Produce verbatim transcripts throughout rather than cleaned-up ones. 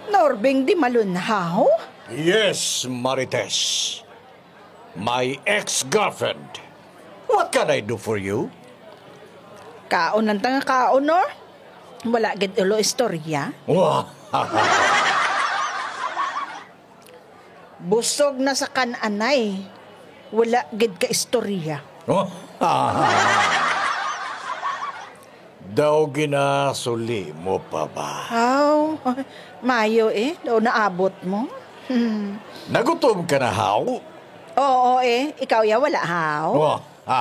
Norbing di malunhaw? Yes, Marites. My ex-girlfriend. What can I do for you? Kaon ng tanga kaon, no? Wala gid ulo istorya. Wah, Busog na sa kananay. Wala gid ka istorya. oh, Daw ginasuli mo pa ba? Aw, mayo eh. Daw naabot mo. Nagutom ka na, haw? Oo eh. Ikaw ya wala haw. Wah,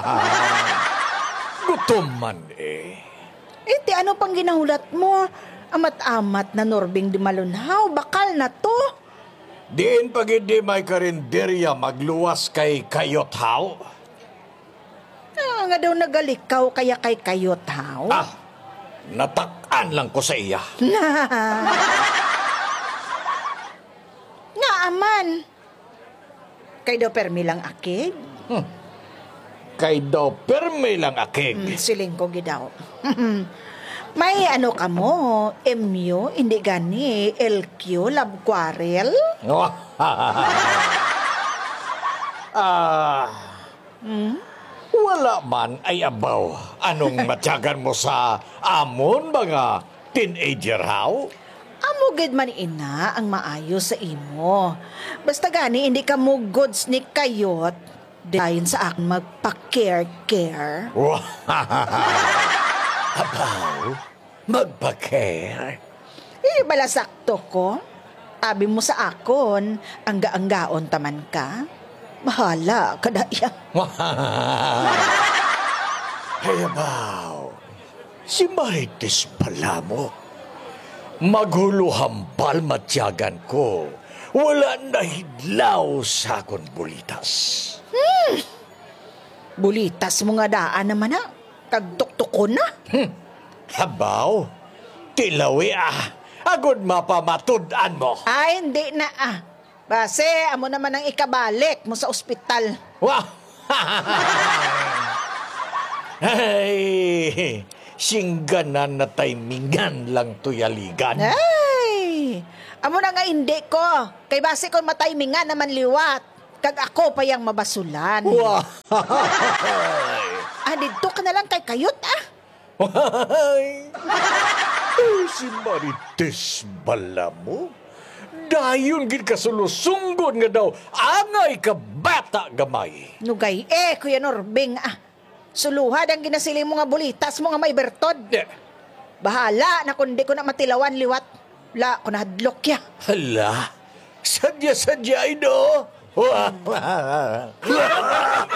gutom man eh. Eh, ti ano pang ginahulat mo? Amat-amat na Norbing di malunhaw. Bakal na to. Diin pag hindi may karinderya magluwas kay Kayot, haw? Ah, nga daw nagalikaw kaya kay Kayot haw. Ah, natak-an lang ko sa iya. Nga aman. Kay daw permi lang akig. Kay daw perme lang aking. Mm, siling ko gidaw. May ano ka mo? M U? Hindi gani? L Q? Love quarrel? Ah, Hmm? wala man ay abaw. Anong matyagan mo sa amon mga teenager, haw? Amo gid man ina ang maayo sa imo. Basta gani hindi ka mo goods ni Kayot. Dayon sa akin magpa-care-care. Abaw, magpa-care. Eh, balasakto ko. Tabi mo sa akon, angga-anggaon taman ka. Bahala, kadaya. Hey, abaw, si Marites pala mo. Maghuluhambal matyagan ko. Wala na hidlaw sa akon bulitas. Bulitas mo nga daan naman na. Kagtuktok ko na. Hmm. Habaw, tilawi ah. Agod mapamatud-an mo. Ay, hindi na ah. Base, amo naman ang ikabalik mo sa ospital. Wow! Ay, singganan na timingan lang tuyaligan. Ay! Amo na nga hindi ko. Kay base ko mataymingan naman liwat. Kag ako pa yang mabasulan. Wow! Ah, dito ka na lang kay Kayot ah. Ay, ay, si Marites bala mo. Dayon gid kasulusunggon nga daw angay ka bata gamay. Nugay eh, Kuya Norbing ah. Suluhad ang ginasili mo nga bulitas mo nga may bertod. Eh, Bahala na kundi ko na matilawan liwat. La, ko na hadlok ya. hala, sadya-sadya ino.